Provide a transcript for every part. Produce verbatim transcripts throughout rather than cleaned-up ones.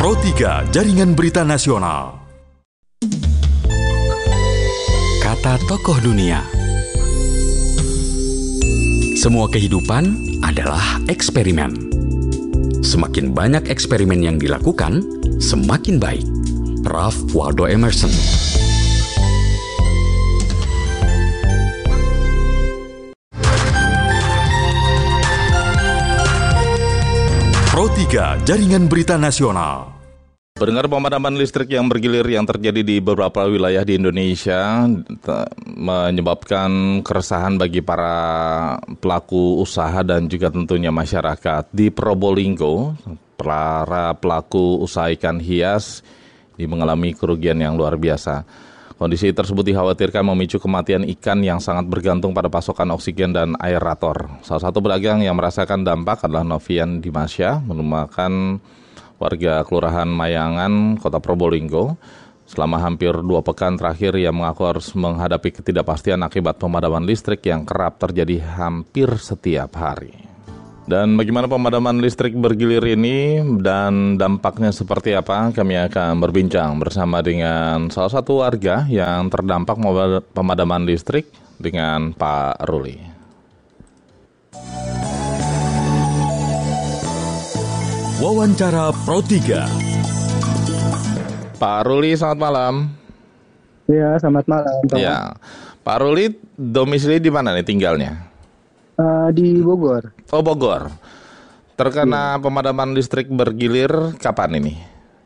Pro tiga Jaringan Berita Nasional. Kata tokoh dunia. Semua kehidupan adalah eksperimen. Semakin banyak eksperimen yang dilakukan, semakin baik. Ralph Waldo Emerson. Pro tiga Jaringan Berita Nasional. Pendengar, pemadaman listrik yang bergilir yang terjadi di beberapa wilayah di Indonesia menyebabkan keresahan bagi para pelaku usaha dan juga tentunya masyarakat. Di Probolinggo, para pelaku usaha ikan hias mengalami kerugian yang luar biasa. Kondisi tersebut dikhawatirkan memicu kematian ikan yang sangat bergantung pada pasokan oksigen dan aerator. Salah satu pedagang yang merasakan dampak adalah Novian Dimasya, merupakan warga Kelurahan Mayangan, Kota Probolinggo. Selama hampir dua pekan terakhir, ia mengaku harus menghadapi ketidakpastian akibat pemadaman listrik yang kerap terjadi hampir setiap hari. Dan bagaimana pemadaman listrik bergilir ini dan dampaknya seperti apa? Kami akan berbincang bersama dengan salah satu warga yang terdampak pemadaman listrik dengan Pak Ruli. Wawancara Pro tiga. Pak Ruli, selamat malam. Ya, selamat malam. Ya, Pak Ruli domisili di mana nih tinggalnya? Uh, di Bogor. Oh, Bogor. Terkena ya. Pemadaman listrik bergilir kapan ini?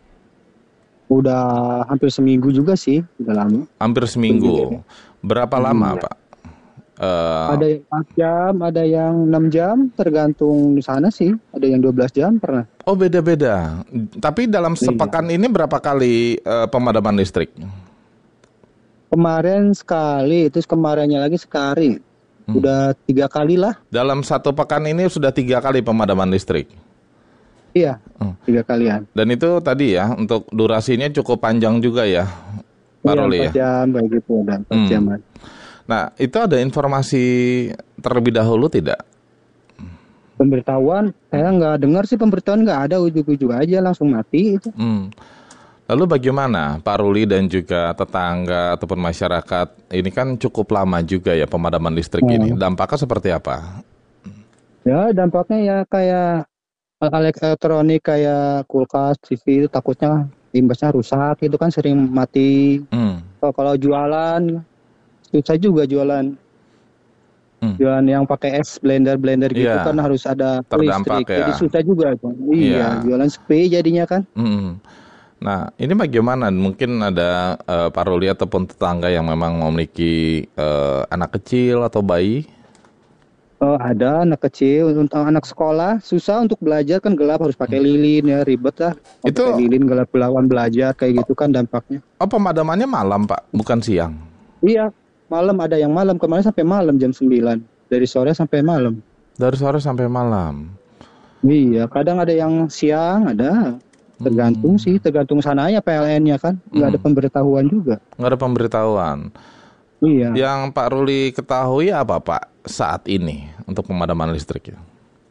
Udah hampir seminggu juga sih, udah lama. Hampir seminggu. Berapa hmm, lama, ya. Pak? Uh, ada yang empat jam, ada yang enam jam, tergantung di sana sih. Ada yang dua belas jam pernah. Oh, beda-beda. Tapi dalam sepekan ini berapa kali uh, pemadaman listrik? Kemarin sekali, terus kemarinnya lagi sekali. Hmm. Udah tiga kali lah. Dalam satu pekan ini sudah tiga kali pemadaman listrik? Iya, hmm. tiga kalian. Dan itu tadi ya, untuk durasinya cukup panjang juga ya, Pak iya, Ruli ya? empat jam, kayak gitu, dan empat hmm. jam. Nah, itu ada informasi terlebih dahulu tidak? Pemberitahuan, saya nggak dengar sih pemberitahuan, nggak ada, ujuk-ujuk aja langsung mati itu. Hmm. Lalu bagaimana Pak Ruli dan juga tetangga ataupun masyarakat, ini kan cukup lama juga ya pemadaman listrik hmm. ini, dampaknya seperti apa? Ya, dampaknya ya kayak alat elektronik kayak kulkas, T V itu takutnya imbasnya rusak, itu kan sering mati. Hmm. So, kalau jualan, susah juga jualan. Hmm. Jualan yang pakai es, blender-blender gitu yeah. kan harus ada terdampak listrik, ya. Jadi susah juga. Iya, yeah. jualan sepi jadinya kan. Hmm. Nah, ini bagaimana? Mungkin ada uh, Pak Ruli ataupun tetangga yang memang memiliki uh, anak kecil atau bayi? Oh, ada anak kecil, untuk anak sekolah susah untuk belajar kan gelap, harus pakai lilin ya, ribet lah. Itu pakai lilin gelap lawan belajar kayak gitu kan dampaknya. Oh, pemadamannya malam, Pak, bukan siang? Iya, malam, ada yang malam, kemarin sampai malam jam sembilan, dari sore sampai malam. Dari sore sampai malam? Iya, kadang ada yang siang, ada. Tergantung hmm. sih, tergantung sananya P L N-nya kan, nggak hmm. ada pemberitahuan juga. Nggak ada pemberitahuan. Iya. Yang Pak Ruli ketahui apa Pak saat ini untuk pemadaman listrik ya?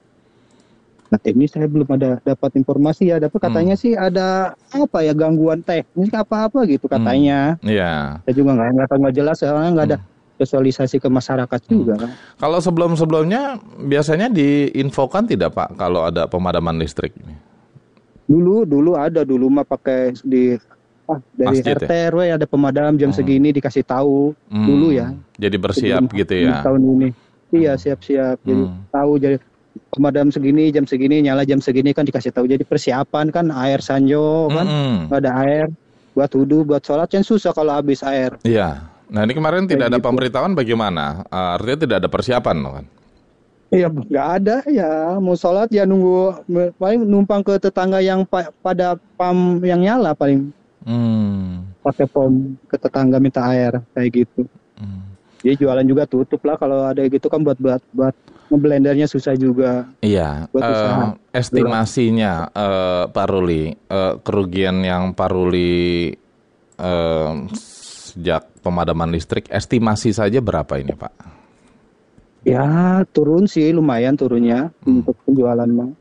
Nah, ini saya belum ada dapat informasi ya, dapat katanya hmm. sih ada apa ya gangguan teknis apa-apa gitu katanya. Iya. Hmm. Saya juga nggak nggak tahu nggak jelas, soalnya nggak ada hmm. sosialisasi ke masyarakat hmm. juga kan. Kalau sebelum-sebelumnya biasanya diinfokan tidak Pak kalau ada pemadaman listrik ini? Dulu, dulu ada, dulu mah pakai di ah, dari Masjid, R T R W ya? Ada pemadam jam hmm. segini dikasih tahu hmm. dulu ya. Jadi bersiap sebelum, gitu ya? Tahun ini, iya siap-siap. Hmm. Jadi tahu jadi pemadam segini jam segini nyala jam segini kan dikasih tahu. Jadi persiapan kan air sanjo kan, hmm. nggak ada air buat wudhu, buat sholat kan susah kalau habis air. Iya. Nah ini kemarin tidak ada gitu. Pemberitahuan bagaimana? Uh, artinya tidak ada persiapan kan? Iya, nggak ada ya. Mau sholat ya nunggu, paling numpang ke tetangga yang pa, pada pam yang nyala paling. Hmm. Pakai pom ke tetangga minta air kayak gitu. Hmm. Jadi jualan juga tutup lah kalau ada gitu kan buat buat buat ngeblendernya susah juga. Iya. Uh, estimasinya uh, Pak Ruli, uh, kerugian yang Pak Ruli uh, sejak pemadaman listrik, estimasi saja berapa ini Pak? Ya turun sih lumayan turunnya hmm. untuk penjualan mah. Hmm.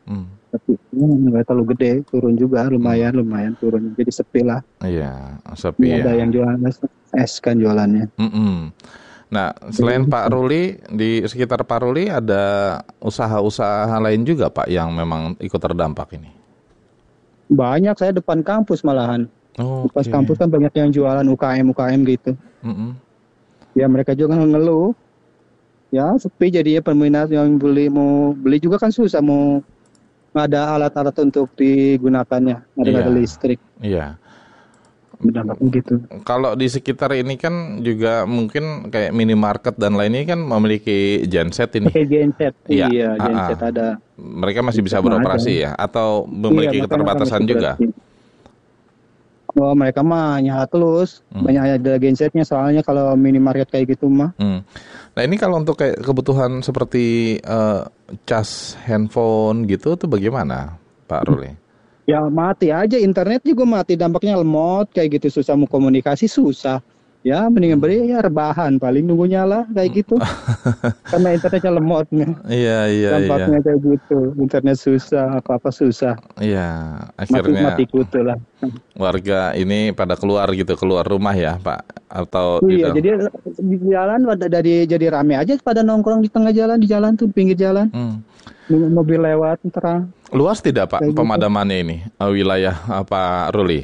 Tapi nggak terlalu gede, turun juga lumayan lumayan turun. Jadi sepi lah. Iya, sepi ya. Ada yang jualan es kan jualannya. Mm-mm. Nah, selain Pak Ruli, di sekitar Pak Ruli ada usaha-usaha lain juga Pak yang memang ikut terdampak ini? Banyak, saya depan kampus malahan. Oh, Pas okay. kampus kan banyak yang jualan U K M U K M gitu. Mm-mm. Ya mereka juga ngeluh. Ya sepi jadinya peminat yang beli mau beli juga kan susah, mau nggak ada alat-alat untuk digunakannya, nggak ada, Iya. ada listrik. Iya. Dampaknya gitu. Kalau di sekitar ini kan juga mungkin kayak minimarket dan lainnya kan memiliki genset ini. Pakai genset, Iya. iya Ah, genset ah. ada. Mereka masih bisa Ada. beroperasi ya, atau memiliki Iya, makanya keterbatasan kami juga? seperti- Oh mereka mah nyala terus, Hmm. banyak ada gensetnya soalnya kalau minimarket kayak gitu mah. Hmm. Nah ini kalau untuk kayak kebutuhan seperti eh, cas handphone gitu tuh bagaimana Pak Ruli? Ya mati aja, internet juga mati, dampaknya lemot kayak gitu, susah mau komunikasi susah. Ya mendingan beli ya rebahan, paling nunggu nyala kayak gitu. Karena internetnya lemot nih. Iya iya Dampaknya iya. kayak gitu, internet susah, apa-apa susah. Iya, Mati akhirnya mati kutu lah. warga ini pada keluar gitu, keluar rumah ya Pak, atau di Iya, dalam- jadi di jalan pada- dari jadi rame aja pada nongkrong di tengah jalan, di jalan tuh, di pinggir jalan. Hmm. Mobil lewat terang. Luas tidak Pak Kayak gitu. pemadamannya ini eh, wilayah eh, Pak Ruli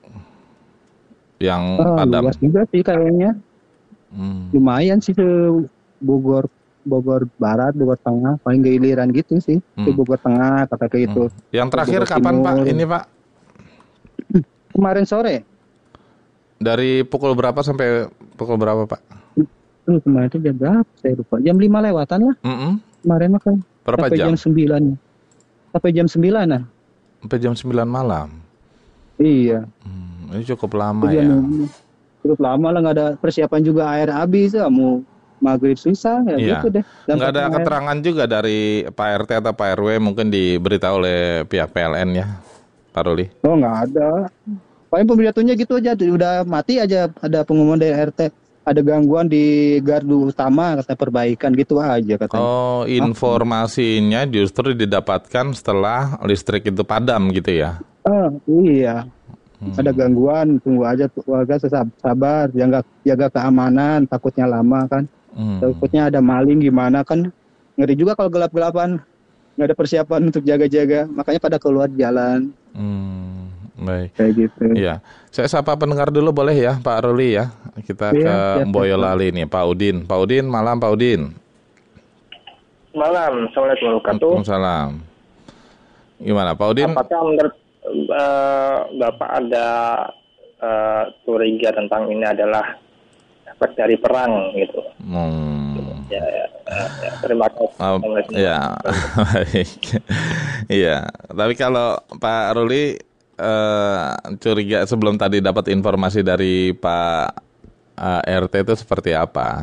yang Ah, padam? luas juga sih kayaknya. Hmm. Lumayan sih ke Bogor, Bogor Barat, Bogor Tengah, paling giliran gitu sih. Ke Hmm. Bogor Tengah, kata kayak gitu. Yang terakhir Bogor kapan Pak? Timur. Ini Pak Kemarin sore. dari pukul berapa sampai pukul berapa Pak? Tuh, kemarin itu jam berapa? Saya lupa. Jam lima lewatan lah. Mm-mm. Kemarin mah kan. Berapa Sampai jam? jam sembilan. Sampai jam sembilan lah. Sampai jam sembilan malam. Iya. Hmm, ini cukup lama Iya, ya. nunggu. Cukup lama lah, nggak ada persiapan juga, air habis ya, mau maghrib susah ya Iya. gitu deh. Nggak ada Dampaknya air. keterangan juga dari Pak R T atau Pak R W mungkin diberitahu oleh pihak P L N ya, Pak Ruli? Oh nggak ada. Paling pemberitahuannya gitu aja, udah mati aja, ada pengumuman dari R T, ada gangguan di gardu utama, kata perbaikan gitu aja katanya. Oh, informasinya justru didapatkan setelah listrik itu padam gitu ya? Ah, iya. Hmm. Ada gangguan, tunggu aja warga sesab- sabar, jaga jaga keamanan, takutnya lama kan. Hmm. Takutnya ada maling gimana kan. Ngeri juga kalau gelap-gelapan, nggak ada persiapan untuk jaga-jaga, makanya pada keluar jalan Hmm, baik. kayak gitu. Iya, saya sapa pendengar dulu boleh ya, Pak Ruli ya. Kita Iya, ke siap, Boyolali nih, Pak Udin. Pak Udin, malam Pak Udin. Malam, Assalamualaikum warahmatullahi wabarakatuh. Waalaikumsalam. Gimana, Pak Udin? Apakah menurut eh, Bapak ada eh, curiga tentang ini adalah efek dari perang gitu? Hmm. Ya, ya, ya, ya. Terima kasih. Oh, Assalamualaikum. ya, baik. Iya, tapi kalau Pak Ruli eh, curiga sebelum tadi dapat informasi dari Pak eh, R T itu seperti apa?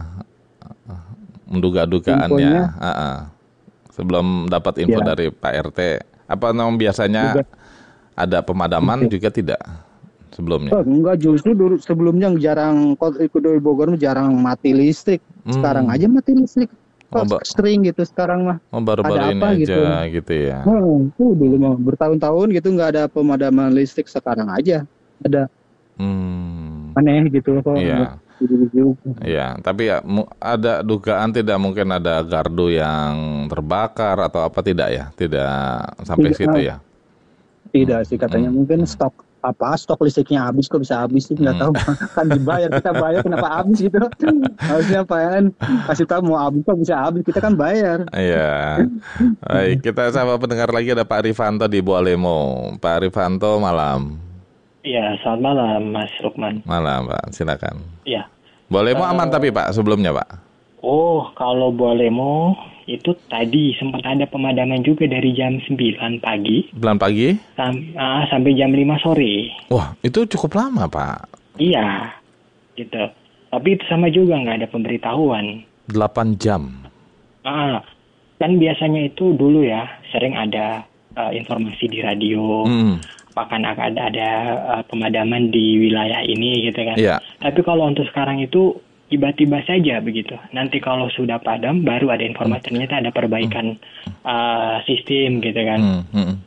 Menduga-dugaannya. Infonya? Ah, ah. Sebelum dapat info Ya. dari Pak R T, apa namanya biasanya Juga. ada pemadaman juga tidak sebelumnya? Oh, enggak, justru dulu sebelumnya jarang, kota di Bogor jarang mati listrik. Hmm. Sekarang aja mati listrik. Oh, Kok ba- sering gitu sekarang mah. Oh, baru-baru ada ini apa aja gitu? gitu ya. Oh, tuh dulu mah bertahun-tahun gitu nggak ada pemadaman listrik, sekarang aja ada, Hmm. aneh gitu kok. Iya. Gitu-gitu. Iya, tapi ya mu- ada dugaan tidak mungkin ada gardu yang terbakar atau apa tidak ya? Tidak sampai Tidak. situ ya? Tidak sih katanya, Hmm. mungkin stok apa stok listriknya habis, kok bisa habis sih nggak Hmm. tahu. Kan dibayar, kita bayar kenapa habis gitu. Harusnya P L N kasih tahu mau habis kok bisa habis, kita kan bayar. Iya. Baik, kita sama pendengar lagi ada Pak Rifanto di Bualemo. Pak Rifanto, malam. Ya, selamat malam Mas Lukman. Malam, Pak. Silakan. Ya. Bualemo aman tapi Pak sebelumnya, Pak. Oh, kalau boleh mau itu tadi sempat ada pemadaman juga dari jam sembilan pagi Bulan pagi? sam- ah, sampai jam lima sore. Wah, itu cukup lama, Pak. Iya. Gitu. Tapi itu sama juga nggak ada pemberitahuan. delapan jam. Ah, kan biasanya itu dulu ya sering ada uh, informasi di radio. Hmm. Bahkan akan ada uh, pemadaman di wilayah ini gitu kan. Iya. Tapi kalau untuk sekarang itu tiba-tiba saja begitu. Nanti kalau sudah padam baru ada informasi ternyata ada perbaikan uh, sistem gitu kan. Hmm, hmm.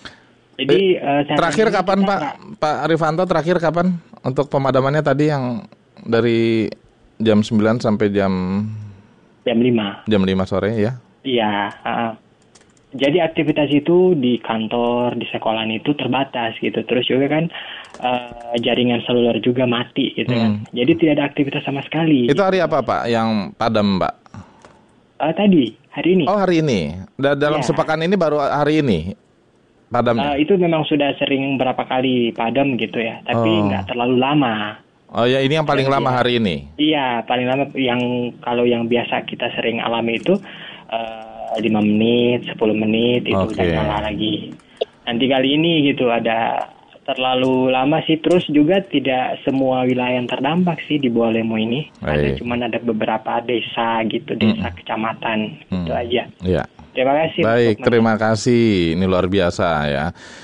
Jadi uh, terakhir kapan Pak nggak... Pak Arifanto terakhir kapan untuk pemadamannya tadi yang dari jam sembilan sampai jam jam lima. Jam lima sore ya? Iya, uh, jadi aktivitas itu di kantor, di sekolahan itu terbatas gitu. Terus juga kan uh, jaringan seluler juga mati gitu hmm. kan. Jadi tidak ada aktivitas sama sekali. Itu hari apa Pak yang padam Pak? Uh, tadi, hari ini. Oh hari ini. Da- dalam ya. Sepekan ini baru hari ini padamnya? Uh, itu memang sudah sering berapa kali padam gitu ya. Tapi oh. nggak terlalu lama. Oh ya, ini yang paling lama ya. hari ini? Iya, paling lama yang kalau yang biasa kita sering alami itu uh, lima menit, sepuluh menit itu okay. udah nyala lagi. Nanti kali ini gitu ada terlalu lama sih, terus juga tidak semua wilayah yang terdampak sih di Bualemo ini. Baik. Ada cuman ada beberapa desa gitu, desa hmm. kecamatan gitu hmm. aja. Iya. Terima kasih. Baik, terima kasih. Ini luar biasa ya.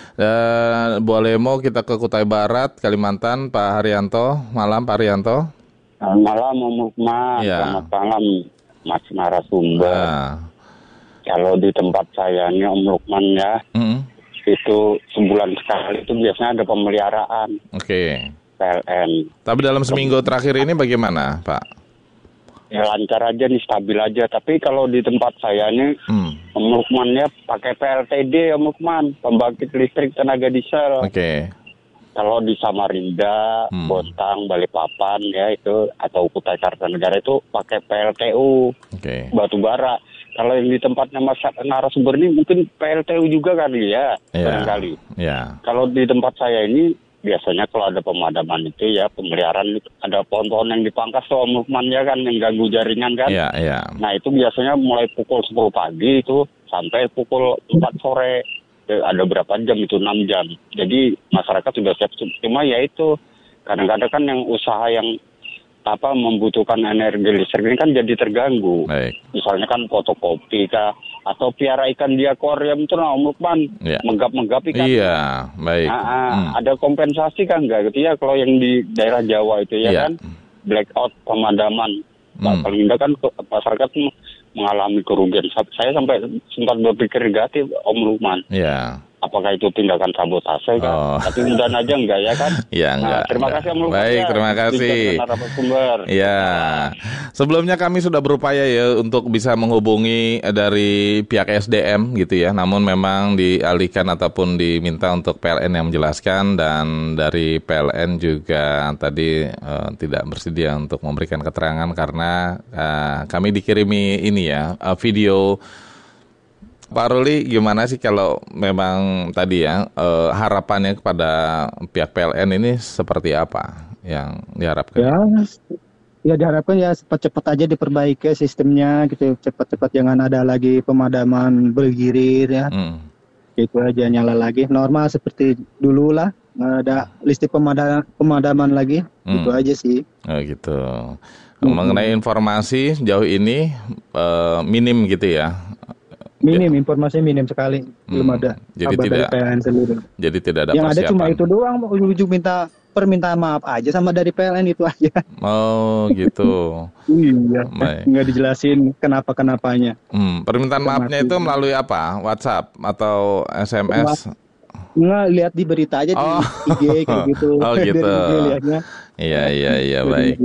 Uh, Bualemo kita ke Kutai Barat, Kalimantan, Pak Haryanto. Malam Pak Haryanto. Malam Om Lukman. Ya. Selamat malam Mas narasumber. Nah. Kalau di tempat saya nih Om Lukman ya, mm-hmm. itu sebulan sekali itu biasanya ada pemeliharaan. Oke. Okay. P L N. Tapi dalam seminggu terakhir ini bagaimana Pak? Ya lancar aja nih, stabil aja. Tapi kalau di tempat saya nih, hmm. Om Lukman ya pakai P L T D Om Lukman, pembangkit listrik tenaga diesel. Oke. Okay. Kalau di Samarinda, hmm. Bontang, Balikpapan ya itu atau Kutai Kartanegara itu pakai P L T U, okay. batu bara. Kalau yang di tempatnya Mas narasumber ini mungkin P L T U juga kali ya, yeah. barangkali. Yeah. Kalau di tempat saya ini biasanya kalau ada pemadaman itu ya pemeliharaan ada pohon-pohon yang dipangkas tuh Om Lukman ya kan yang ganggu jaringan kan. Yeah, yeah. Nah itu biasanya mulai pukul sepuluh pagi itu sampai pukul empat sore. Ada berapa jam itu, enam jam. Jadi masyarakat sudah siap. Cuma ya itu kadang-kadang kan yang usaha yang apa membutuhkan energi listrik ini kan jadi terganggu. Baik. Misalnya kan fotokopi kah atau piara ikan di akuarium itu nah Om Lukman ya. menggap-menggap ikan. Iya, baik. Nah, hmm. ada kompensasi kan enggak gitu ya kalau yang di daerah Jawa itu ya, ya. kan blackout pemadaman. Hmm. Paling tidak kan masyarakat mengalami kerugian. Saya sampai sempat berpikir negatif Om Lukman. Iya. Apakah itu tindakan sabotase kan? Oh. Tapi mudah-mudahan aja enggak ya kan? Iya enggak. Nah, terima enggak. kasih Om Lukman. Baik, ya. terima kasih. Iya. Sebelumnya kami sudah berupaya ya untuk bisa menghubungi dari pihak S D M gitu ya. Namun memang dialihkan ataupun diminta untuk P L N yang menjelaskan dan dari P L N juga tadi uh, tidak bersedia untuk memberikan keterangan karena uh, kami dikirimi ini ya uh, video. Pak Ruli, gimana sih kalau memang tadi ya eh, harapannya kepada pihak P L N ini seperti apa yang diharapkan? Ya, ya diharapkan ya cepat-cepat aja diperbaiki sistemnya gitu, cepat-cepat jangan ada lagi pemadaman bergilir ya, hmm. itu aja nyala lagi normal seperti dulu lah, nggak ada listrik pemadaman, pemadaman lagi, hmm. itu aja sih. Oh gitu. Hmm. Mengenai informasi sejauh ini eh, minim gitu ya. Minim, informasinya minim sekali, hmm. belum ada jadi kabar tidak, dari P L N sendiri. Jadi tidak ada yang persiapan. Ada cuma itu doang, ujung minta permintaan maaf aja sama dari P L N itu aja. Oh gitu. Iya, nggak dijelasin kenapa-kenapanya. Hmm. Permintaan maafnya itu melalui apa? WhatsApp atau S M S? Nggak, lihat di berita aja oh. di I G kayak gitu. Oh gitu. Iya, iya, iya, baik.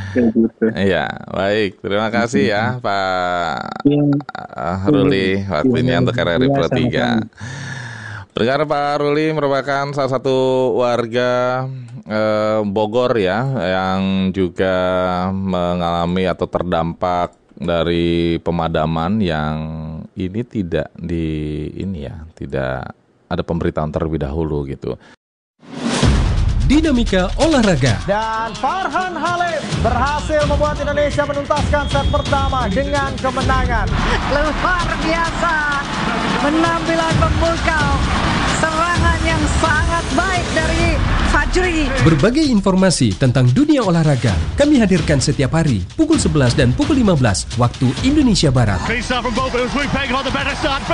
Iya, baik. Terima kasih ya Pak Ruli waktunya untuk R R I Pro tiga. Pendengar, Pak Ruli merupakan salah satu warga eh, Bogor ya yang juga mengalami atau terdampak dari pemadaman yang ini tidak di ini ya, tidak ada pemberitahuan terlebih dahulu gitu. Dinamika olahraga. Dan Farhan Halim berhasil membuat Indonesia menuntaskan set pertama dengan kemenangan. Luar biasa, penampilan memukau, serangan yang sangat baik dari Fajri. Berbagai informasi tentang dunia olahraga kami hadirkan setiap hari pukul sebelas dan pukul lima belas waktu Indonesia Barat.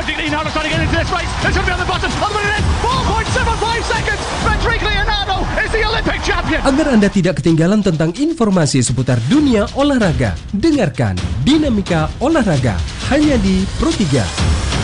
four point seven five seconds. Patrick Leonardo is Agar Anda tidak ketinggalan tentang informasi seputar dunia olahraga, dengarkan Dinamika Olahraga hanya di Pro tiga.